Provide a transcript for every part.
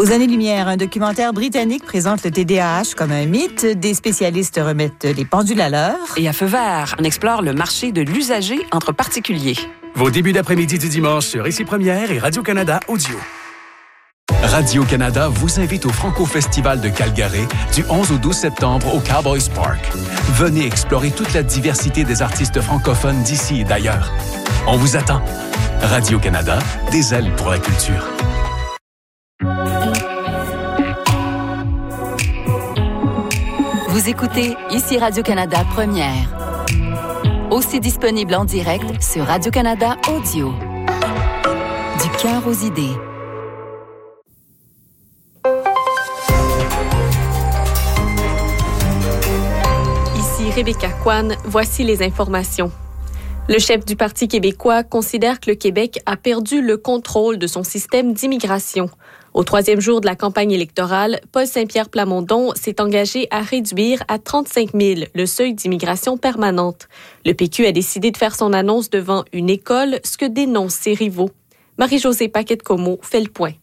Aux années-lumière, un documentaire britannique présente le TDAH comme un mythe. Des spécialistes remettent les pendules à l'heure. Et à Feu vert, on explore le marché de l'usager entre particuliers. Vos débuts d'après-midi du dimanche sur Ici Première et Radio-Canada Audio. Radio-Canada vous invite au Franco-Festival de Calgary du 11 au 12 septembre au Cowboys Park. Venez explorer toute la diversité des artistes francophones d'ici et d'ailleurs. On vous attend. Radio-Canada, des ailes pour la culture. Vous écoutez Ici Radio-Canada Première. Aussi disponible en direct sur Radio-Canada Audio. Du cœur aux idées. Ici Rebecca Kwan, voici les informations. Le chef du Parti québécois considère que le Québec a perdu le contrôle de son système d'immigration. Au 3e jour de la campagne électorale, Paul Saint-Pierre Plamondon s'est engagé à réduire à 35 000 le seuil d'immigration permanente. Le PQ a décidé de faire son annonce devant une école, ce que dénoncent ses rivaux. Marie-Josée Paquette-Comeau fait le point.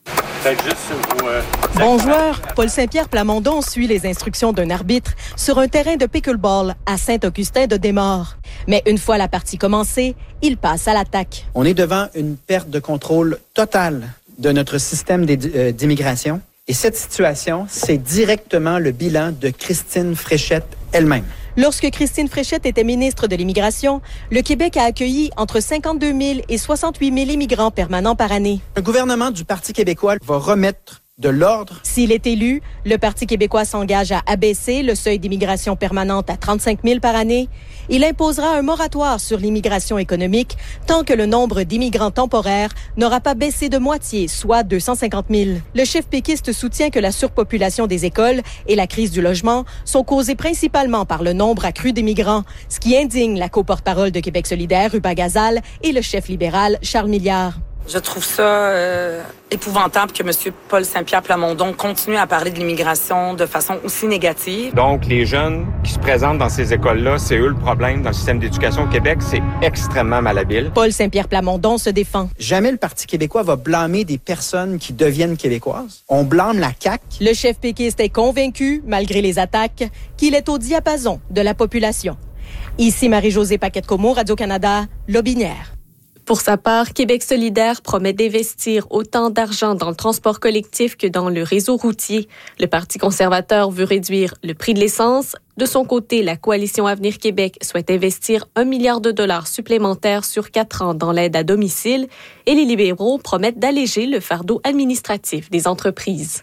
Bon joueur, Paul Saint-Pierre Plamondon suit les instructions d'un arbitre sur un terrain de pickleball à Saint-Augustin-de-Desmaures. Mais une fois la partie commencée, il passe à l'attaque. On est devant une perte de contrôle totale de notre système d'immigration. Et cette situation, c'est directement le bilan de Christine Fréchette elle-même. Lorsque Christine Fréchette était ministre de l'Immigration, le Québec a accueilli entre 52 000 et 68 000 immigrants permanents par année. Un gouvernement du Parti québécois va remettre de l'ordre. S'il est élu, le Parti québécois s'engage à abaisser le seuil d'immigration permanente à 35 000 par année. Il imposera un moratoire sur l'immigration économique tant que le nombre d'immigrants temporaires n'aura pas baissé de moitié, soit 250 000. Le chef péquiste soutient que la surpopulation des écoles et la crise du logement sont causées principalement par le nombre accru d'immigrants, ce qui indigne la co-porte-parole de Québec solidaire, Ruba Gazal, et le chef libéral, Charles Milliard. Je trouve ça épouvantable que M. Paul Saint-Pierre Plamondon continue à parler de l'immigration de façon aussi négative. Donc, les jeunes qui se présentent dans ces écoles-là, c'est eux le problème dans le système d'éducation au Québec. C'est extrêmement malhabile. Paul Saint-Pierre Plamondon se défend. Jamais le Parti québécois va blâmer des personnes qui deviennent québécoises. On blâme la CAQ. Le chef péquiste est convaincu, malgré les attaques, qu'il est au diapason de la population. Ici Marie-Josée Paquette-Comeau, Radio-Canada, Lobinière. Pour sa part, Québec solidaire promet d'investir autant d'argent dans le transport collectif que dans le réseau routier. Le Parti conservateur veut réduire le prix de l'essence. De son côté, la Coalition Avenir Québec souhaite investir 1 milliard de dollars supplémentaires sur 4 ans dans l'aide à domicile. Et les libéraux promettent d'alléger le fardeau administratif des entreprises.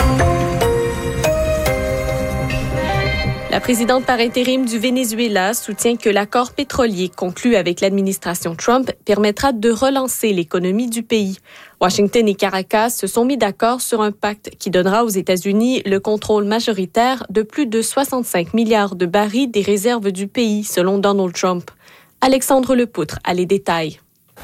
La présidente par intérim du Venezuela soutient que l'accord pétrolier conclu avec l'administration Trump permettra de relancer l'économie du pays. Washington et Caracas se sont mis d'accord sur un pacte qui donnera aux États-Unis le contrôle majoritaire de plus de 65 milliards de barils des réserves du pays, selon Donald Trump. Alexandre Lepoutre a les détails.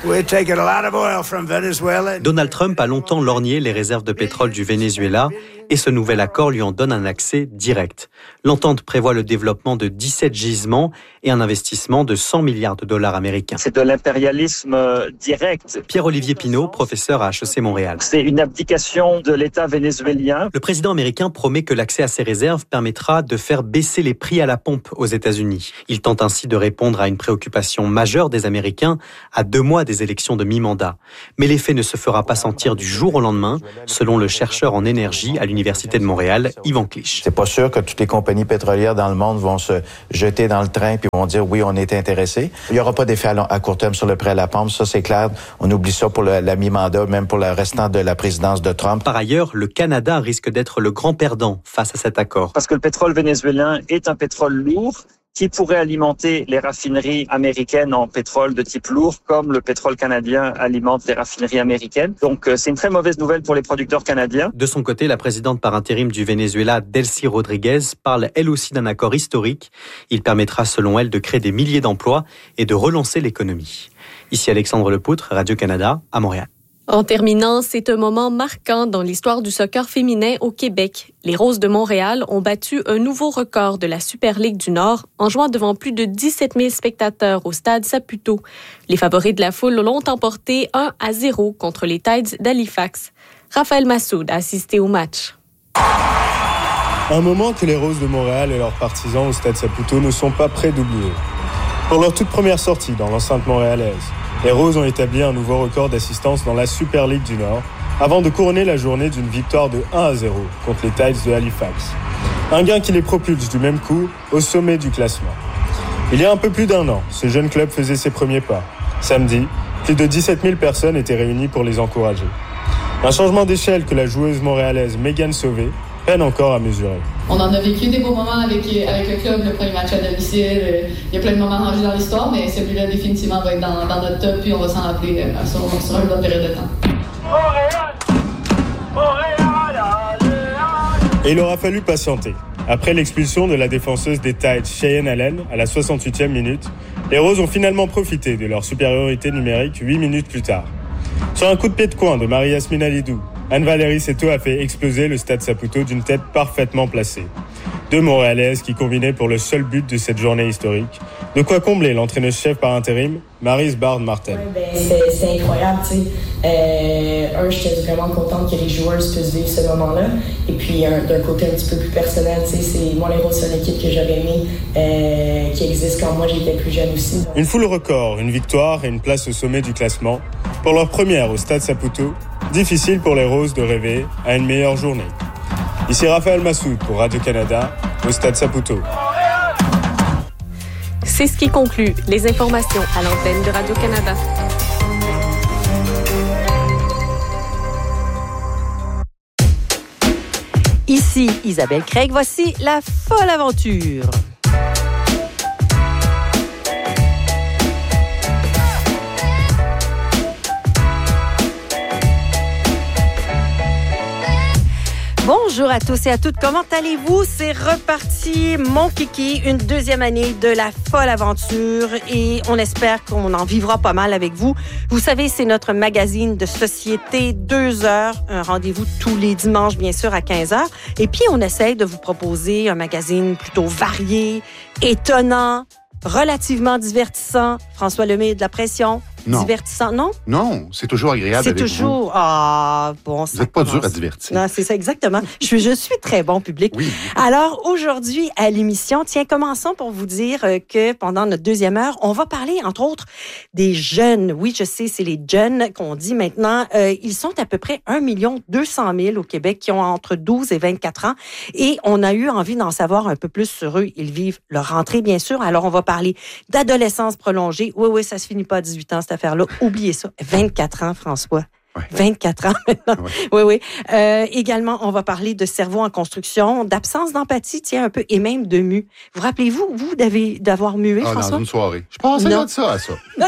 Donald Trump a longtemps lorgné les réserves de pétrole du Venezuela et ce nouvel accord lui en donne un accès direct. L'entente prévoit le développement de 17 gisements et un investissement de 100 milliards de dollars américains. C'est de l'impérialisme direct. Pierre-Olivier Pinault, professeur à HEC Montréal. C'est une abdication de l'État vénézuélien. Le président américain promet que l'accès à ces réserves permettra de faire baisser les prix à la pompe aux États-Unis. Il tente ainsi de répondre à une préoccupation majeure des Américains à 2 mois des élections de mi-mandat. Mais l'effet ne se fera pas sentir du jour au lendemain, selon le chercheur en énergie à l'Université de Montréal, Yvan Clich. C'est pas sûr que toutes les compagnies pétrolières dans le monde vont se jeter dans le train puis vont dire oui, on est intéressés. Il y aura pas d'effet à court terme sur le prix à la pompe, ça c'est clair. On oublie ça pour la mi-mandat, même pour le restant de la présidence de Trump. Par ailleurs, le Canada risque d'être le grand perdant face à cet accord. Parce que le pétrole vénézuélien est un pétrole lourd qui pourrait alimenter les raffineries américaines en pétrole de type lourd, comme le pétrole canadien alimente les raffineries américaines. Donc, c'est une très mauvaise nouvelle pour les producteurs canadiens. De son côté, la présidente par intérim du Venezuela, Delcy Rodriguez, parle elle aussi d'un accord historique. Il permettra, selon elle, de créer des milliers d'emplois et de relancer l'économie. Ici Alexandre Lepoutre, Radio-Canada, à Montréal. En terminant, c'est un moment marquant dans l'histoire du soccer féminin au Québec. Les Roses de Montréal ont battu un nouveau record de la Super Ligue du Nord en jouant devant plus de 17 000 spectateurs au stade Saputo. Les favoris de la foule l'ont emporté 1-0 contre les Tides d'Halifax. Raphaël Massoud a assisté au match. Un moment que les Roses de Montréal et leurs partisans au stade Saputo ne sont pas prêts d'oublier. Pour leur toute première sortie dans l'enceinte montréalaise, les Roses ont établi un nouveau record d'assistance dans la Super Ligue du Nord avant de couronner la journée d'une victoire de 1-0 contre les Tides de Halifax. Un gain qui les propulse du même coup au sommet du classement. Il y a un peu plus d'un an, ce jeune club faisait ses premiers pas. Samedi, plus de 17 000 personnes étaient réunies pour les encourager. Un changement d'échelle que la joueuse montréalaise Megan Sauvé peine encore à mesurer. On en a vécu des beaux moments avec le club, le premier match à domicile. Il y a plein de moments rangés dans l'histoire, mais celui-là définitivement va être dans notre top, puis on va s'en rappeler sur une bonne période de temps. Et il aura fallu patienter. Après l'expulsion de la défenseuse des Tides, Cheyenne Allen, à la 68e minute, les Roses ont finalement profité de leur supériorité numérique 8 minutes plus tard. Sur un coup de pied de coin de Marie-Yasmine Alidou, Anne-Valérie Seto a fait exploser le stade Saputo d'une tête parfaitement placée. Deux Montréalaises qui combinaient pour le seul but de cette journée historique. De quoi combler l'entraîneuse-chef par intérim, Maryse Bard-Martel. C'est incroyable, tu sais. J'étais vraiment contente que les joueuses puissent vivre ce moment-là. Et puis, d'un côté un petit peu plus personnel, tu sais, moi, les Roses, c'est une équipe que j'aurais aimé, qui existe quand moi, j'étais plus jeune aussi. Une foule record, une victoire et une place au sommet du classement. Pour leur première au stade Saputo, difficile pour les Roses de rêver à une meilleure journée. Ici Raphaël Massoud pour Radio-Canada, au stade Saputo. C'est ce qui conclut les informations à l'antenne de Radio-Canada. Ici Isabelle Craig, voici la folle aventure. Bonjour à tous et à toutes, comment allez-vous? C'est reparti, mon kiki, une deuxième année de la folle aventure et on espère qu'on en vivra pas mal avec vous. Vous savez, c'est notre magazine de société, 2 heures, un rendez-vous tous les dimanches, bien sûr, à 15 heures. Et puis, on essaye de vous proposer un magazine plutôt varié, étonnant, relativement divertissant. François Lemay, de la pression. Non. Divertissant, non? Non, c'est toujours agréable avec vous. C'est toujours... Ah, bon, ça vous n'êtes pas commence. dur à divertir. Non, c'est ça, exactement. Je suis très bon public. Oui. Alors, aujourd'hui, à l'émission, tiens, commençons pour vous dire que pendant notre deuxième heure, on va parler, entre autres, des jeunes. Oui, je sais, c'est les jeunes qu'on dit maintenant. Ils sont à peu près 1 200 000 au Québec qui ont entre 12 et 24 ans. Et on a eu envie d'en savoir un peu plus sur eux. Ils vivent leur rentrée, bien sûr. Alors, on va parler d'adolescence prolongée. Oui, ça se finit pas à 18 ans, cette affaire-là. Oubliez ça. 24 ans, François. Ouais. 24 ans maintenant. Ouais. Oui. Également, on va parler de cerveau en construction, d'absence d'empathie, tiens, un peu, et même de mue. Vous rappelez-vous, d'avoir mué, François? Dans une soirée. Je pensais de ça à ça. Non.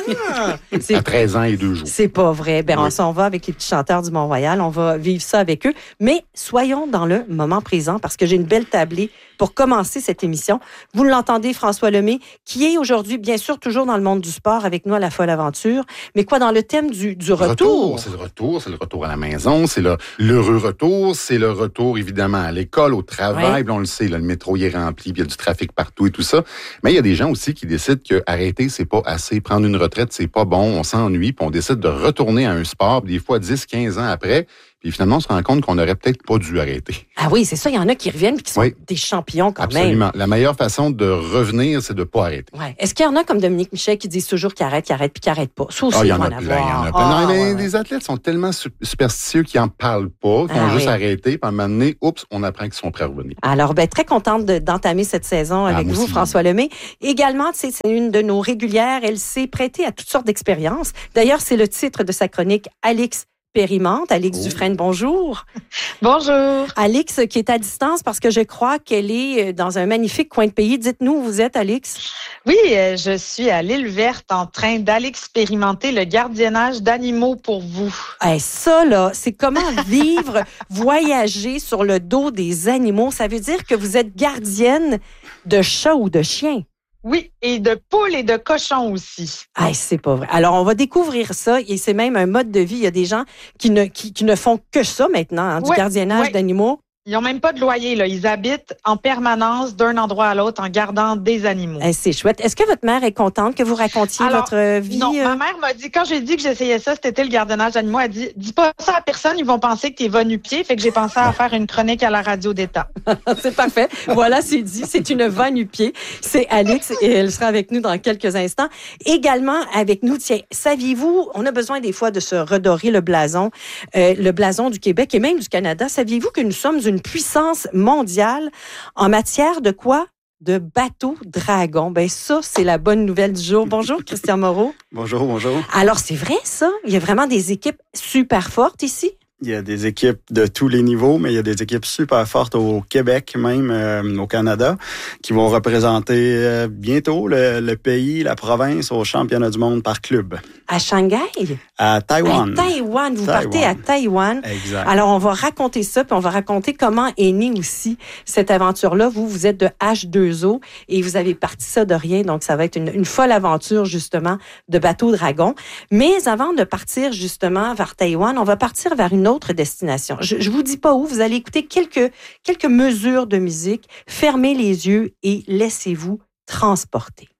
À 13 ans et 2 jours. C'est pas vrai. Ben, oui. On s'en va avec les petits chanteurs du Mont-Royal. On va vivre ça avec eux. Mais soyons dans le moment présent parce que j'ai une belle tablée pour commencer cette émission. Vous l'entendez, François Lemay, qui est aujourd'hui, bien sûr, toujours dans le monde du sport avec nous à la folle aventure. Mais quoi, dans le thème du retour? C'est le retour à la maison, c'est l'heureux retour, c'est le retour, évidemment, à l'école, au travail. Ouais. Puis on le sait, là, le métro il est rempli, puis il y a du trafic partout et tout ça. Mais il y a des gens aussi qui décident que arrêter, c'est pas assez. Prendre une retraite, c'est pas bon. On s'ennuie, puis on décide de retourner à un sport, des fois 10, 15 ans après. Puis finalement, on se rend compte qu'on n'aurait peut-être pas dû arrêter. Ah oui, c'est ça. Il y en a qui reviennent et qui sont des champions quand même. Absolument. La meilleure façon de revenir, c'est de ne pas arrêter. Ouais. Est-ce qu'il y en a comme Dominique Michel qui disent toujours qu'ils arrêtent puis qu'ils n'arrêtent pas? Ça aussi, il y en a plein. Mais les athlètes sont tellement superstitieux qu'ils n'en parlent pas, qu'ils ont juste arrêté. Puis à un moment donné, on apprend qu'ils sont prêts à revenir. Alors, très contente d'entamer cette saison avec vous, François Lemay. Également, c'est une de nos régulières. Elle s'est prêtée à toutes sortes d'expériences. D'ailleurs, c'est le titre de sa chronique, Alix Expérimente. Alix Dufresne, bonjour. Bonjour. Alix, qui est à distance parce que je crois qu'elle est dans un magnifique coin de pays. Dites-nous où vous êtes, Alix. Oui, je suis à l'île Verte en train d'aller expérimenter le gardiennage d'animaux pour vous. Ça, là, c'est comment vivre, voyager sur le dos des animaux. Ça veut dire que vous êtes gardienne de chats ou de chiens. Oui, et de poules et de cochons aussi. Ah, c'est pas vrai. Alors, on va découvrir ça et c'est même un mode de vie. Il y a des gens qui ne font que ça maintenant, du gardiennage d'animaux. Ils n'ont même pas de loyer, là. Ils habitent en permanence d'un endroit à l'autre en gardant des animaux. C'est chouette. Est-ce que votre mère est contente que vous racontiez votre vie? Non, ma mère m'a dit, quand j'ai dit que j'essayais ça, cet été, le gardiennage d'animaux, elle dit, dis pas ça à personne, ils vont penser que t'es va nu-pied. Fait que j'ai pensé à faire une chronique à la radio d'État. C'est parfait. Voilà, c'est dit. C'est une va nu-pied. C'est Alix et elle sera avec nous dans quelques instants. Également avec nous, tiens, saviez-vous, on a besoin des fois de se redorer le blason du Québec et même du Canada. Saviez-vous que nous sommes une puissance mondiale en matière de quoi? De bateaux dragons. Ben ça, c'est la bonne nouvelle du jour. Bonjour, Christian Moreau. Bonjour, bonjour. Alors, c'est vrai, ça? Il y a vraiment des équipes super fortes ici? Il y a des équipes de tous les niveaux, mais il y a des équipes super fortes au Québec, même au Canada, qui vont représenter bientôt le pays, la province au championnat du monde par club. À Shanghai? À Taïwan. À Taïwan. Vous partez à Taïwan. Exact. Alors, on va raconter ça, puis on va raconter comment est née aussi cette aventure-là. Vous êtes de H2O et vous avez parti ça de rien, donc ça va être une folle aventure, justement, de bateau dragon. Mais avant de partir, justement, vers Taïwan, on va partir vers une autre destination. Je vous dis pas où, vous allez écouter quelques mesures de musique, fermez les yeux et laissez-vous transporter.